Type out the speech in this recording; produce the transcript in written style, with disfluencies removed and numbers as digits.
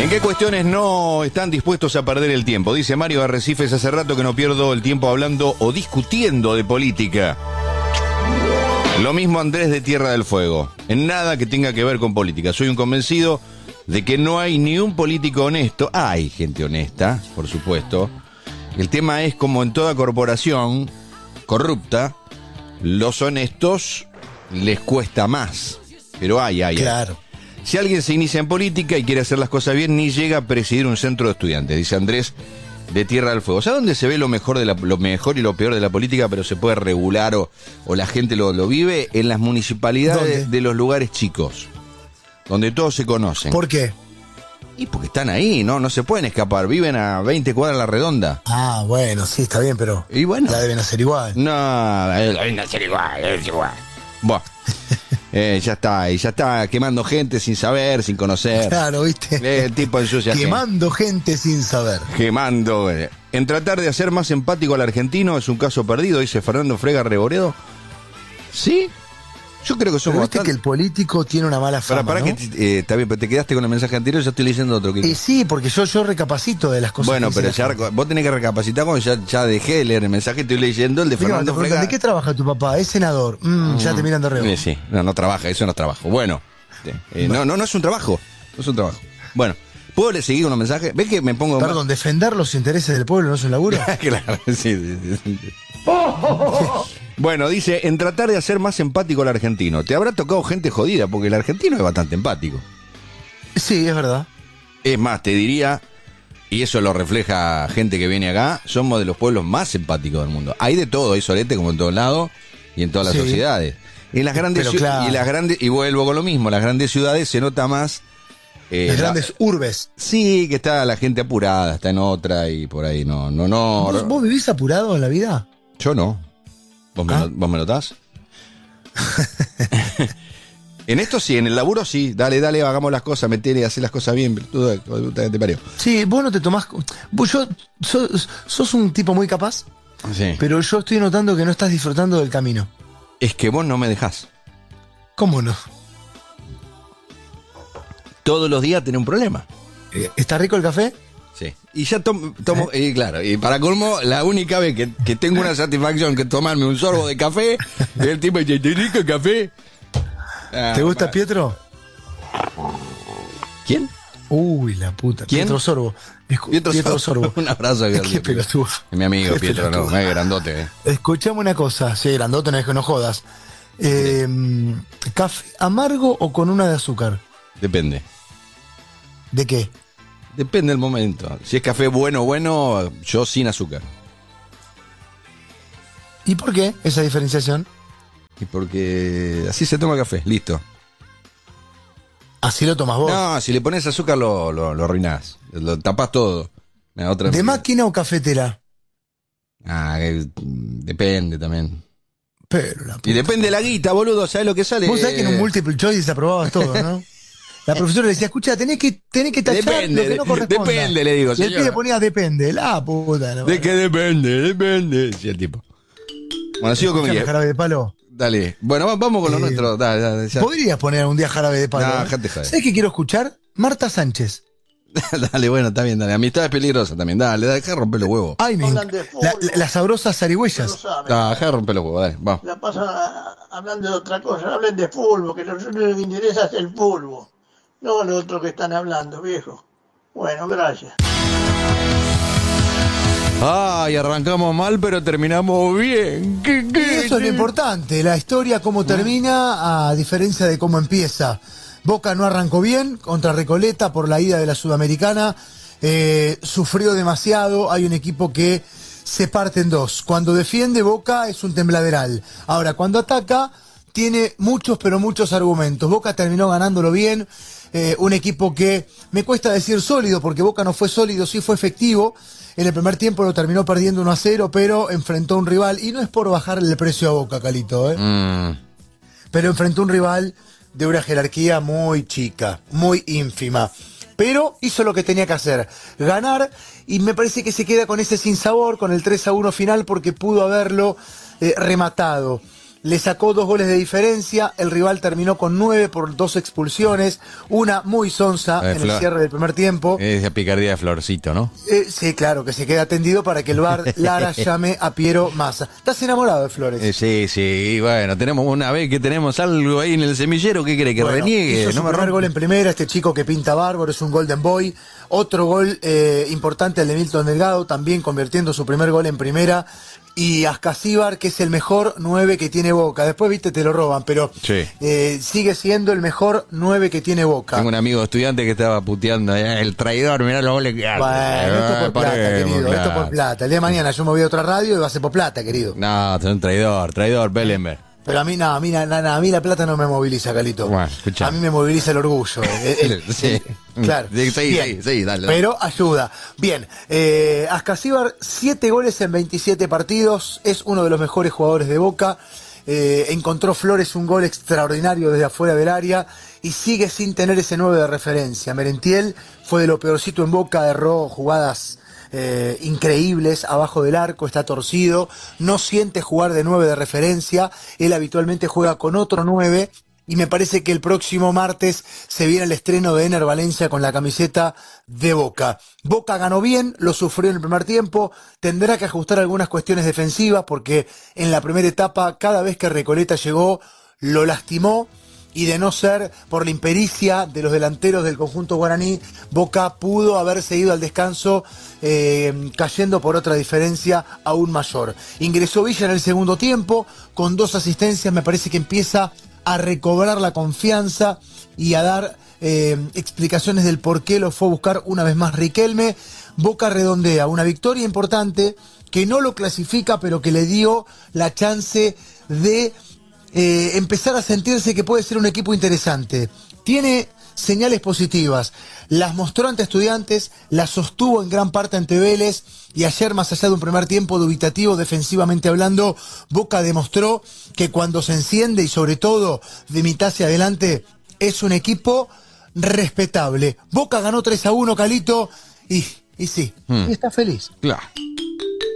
¿En qué cuestiones no están dispuestos a perder el tiempo? Dice Mario Arrecifes, hace rato que no pierdo el tiempo hablando o discutiendo de política. Lo mismo Andrés de Tierra del Fuego. En nada que tenga que ver con política. Soy un convencido de que no hay ni un político honesto. Hay gente honesta, por supuesto. El tema es, como en toda corporación corrupta, los honestos les cuesta más. Pero hay. Claro. Si alguien se inicia en política y quiere hacer las cosas bien, ni llega a presidir un centro de estudiantes, dice Andrés de Tierra del Fuego. ¿Sabes dónde se ve lo mejor y lo peor de la política, pero se puede regular o la gente lo vive? En las municipalidades de los lugares chicos, donde todos se conocen. ¿Por qué? Y porque están ahí, no se pueden escapar. Viven a 20 cuadras a la redonda. Ah, bueno, sí, está bien, pero y bueno, la deben hacer igual. No, deben hacer igual, es igual. Bueno. Ya está quemando gente sin saber, sin conocer. Claro, ¿viste? El tipo ensucia quemando gente sin saber. Quemando. En tratar de hacer más empático al argentino es un caso perdido, dice Fernando Frega Reboredo. ¿Sí? Yo creo que somos pero viste bastante... que el político tiene una mala fama, para ¿no? que está bien, pero te quedaste con el mensaje anterior y yo estoy leyendo otro. Sí, porque yo recapacito de las cosas. Bueno, que pero ya vos tenés que recapacitar cuando ya dejé de leer el mensaje, estoy leyendo el de Fernando Frega. ¿De qué trabaja tu papá? Es senador. Ya te miran de reojo. Sí, no trabaja, eso no es trabajo. Bueno, no es un trabajo. No es un trabajo. Bueno, ¿puedo seguir con los mensajes? ¿Ves que me pongo... Perdón, defender los intereses del pueblo no es un laburo. Claro, sí. Bueno, dice, en tratar de hacer más empático al argentino. Te habrá tocado gente jodida, porque el argentino es bastante empático. Sí, es verdad. Es más, te diría, y eso lo refleja gente que viene acá, somos de los pueblos más empáticos del mundo. Hay de todo, hay solete como en todos lados y en todas las sociedades. En las grandes y vuelvo con lo mismo, las grandes ciudades se nota más. Las grandes urbes. Sí, que está la gente apurada, está en otra y por ahí no. ¿Vos vivís apurado en la vida? Yo no. ¿Vos me notás? En esto sí, en el laburo sí. Dale, hagamos las cosas, metele, hacé las cosas bien. Te parió. Sí, vos no te tomás... sos un tipo muy capaz, sí. Pero yo estoy notando que no estás disfrutando del camino. Es que vos no me dejás. ¿Cómo no? Todos los días tenés un problema. ¿Está rico el café? Sí. Y ya tomo claro, y para colmo, la única vez que tengo una satisfacción que tomarme un sorbo de café, el tipo dice, ¿te rico el café? ¿Te gusta Pietro? ¿Quién? Uy, la puta. ¿Quién? Pietro Sorbo. Pietro Sorbo. Un abrazo. Qué pelotudo. Mi amigo Pietro, no, es grandote. Escuchame una cosa. Sí, grandote, no es que no jodas. ¿Café amargo o con una de azúcar? Depende. ¿De qué? Depende del momento. Si es café bueno, yo sin azúcar. ¿Y por qué esa diferenciación? Y porque así se toma café, listo. ¿Así lo tomas vos? No, si le pones azúcar lo arruinás. Lo tapás todo. ¿De máquina o cafetera? Depende también. Pero la puta. Y depende de la guita, boludo, ¿sabes lo que sale? Vos sabés que en un multiple choice desaprobabas todo, ¿no? La profesora le decía, escucha, tenés que tachar depende, lo que no corresponda. Depende, le digo. Y el pibe ponía depende. La puta. No, ¿de qué depende? Decía el tipo. Bueno, sigo con Guille. Jarabe de palo. Dale. Bueno, vamos con lo nuestro. Dale, podrías poner un día Jarabe de Palo. No, gente joder. ¿Sabés qué quiero escuchar? Marta Sánchez. Dale, bueno, está bien, dale. Amistad es peligrosa también. Dale, deja de romper los huevos. Ay, las sabrosas zarigüeyas. Deja de romper los huevos, dale, vamos. La pasan hablando de otra cosa. Hablen de fútbol, que lo que les interesa es el fútbol. No lo otro que están hablando, viejo. Bueno, gracias. Ay, arrancamos mal, pero terminamos bien. Eso es lo importante, la historia cómo termina, a diferencia de cómo empieza. Boca no arrancó bien contra Recoleta por la ida de la Sudamericana, sufrió demasiado, hay un equipo que se parte en dos. Cuando defiende Boca es un tembladeral. Ahora, cuando ataca, tiene muchos, pero muchos argumentos. Boca terminó ganándolo bien, un equipo que me cuesta decir sólido, porque Boca no fue sólido, sí fue efectivo. En el primer tiempo lo terminó perdiendo 1-0, pero enfrentó a un rival, y no es por bajarle el precio a Boca, Calito, pero enfrentó a un rival de una jerarquía muy chica, muy ínfima. Pero hizo lo que tenía que hacer, ganar, y me parece que se queda con ese sinsabor, con el 3-1 final, porque pudo haberlo rematado. le sacó 2 goles de diferencia, el rival terminó con 9 por 2 expulsiones, una muy sonsa en el cierre del primer tiempo. Es la picardía de Florcito, ¿no? Sí, claro, que se queda atendido para que el VAR Lara llame a Piero Massa. ¿Estás enamorado de Flores? Sí, bueno, tenemos una vez que tenemos algo ahí en el semillero, ¿qué cree? Que Bueno, reniegue, hizo no su me primer rompa. gol en primera, este chico que pinta bárbaro, es un Golden Boy. Otro gol importante, el de Milton Delgado, también convirtiendo su primer gol en primera. Y Ascasíbar, que es el mejor 9 que tiene Boca. Después, viste, te lo roban, pero Sí. sigue siendo el mejor 9 que tiene Boca. Tengo un amigo estudiante que estaba puteando, el traidor, mirá los goles que hace. Bueno, esto por plata, querido, esto por plata. El día de mañana yo me voy a otra radio y va a ser por plata, querido. No, es un traidor, Bellenberg. Pero a mí no, a mí la plata no me moviliza, Calito. Bueno, escuchá. A mí me moviliza el orgullo. Sí. Claro. Sí, dale. Pero ayuda. Bien, Ascasíbar, 7 goles en 27 partidos, es uno de los mejores jugadores de Boca. Encontró Flores un gol extraordinario desde afuera del área y sigue sin tener ese 9 de referencia. Merentiel fue de lo peorcito en Boca, erró jugadas increíbles abajo del arco, está torcido, no siente jugar de 9 de referencia, él habitualmente juega con otro 9 y me parece que el próximo martes se viene el estreno de Ener Valencia con la camiseta de Boca. Boca ganó bien, lo sufrió en el primer tiempo, tendrá que ajustar algunas cuestiones defensivas porque en la primera etapa cada vez que Recoleta llegó lo lastimó. Y de no ser por la impericia de los delanteros del conjunto guaraní, Boca pudo haberse ido al descanso cayendo por otra diferencia aún mayor. Ingresó Villa en el segundo tiempo, con 2 asistencias, me parece que empieza a recobrar la confianza y a dar explicaciones del por qué lo fue a buscar una vez más Riquelme. Boca redondea una victoria importante que no lo clasifica, pero que le dio la chance de empezar a sentirse que puede ser un equipo interesante. Tiene señales positivas, las mostró ante Estudiantes, las sostuvo en gran parte ante Vélez y ayer, más allá de un primer tiempo dubitativo defensivamente hablando, Boca demostró que cuando se enciende y sobre todo de mitad hacia adelante es un equipo respetable. Boca ganó 3-1, Calito, y sí, y está feliz. Claro.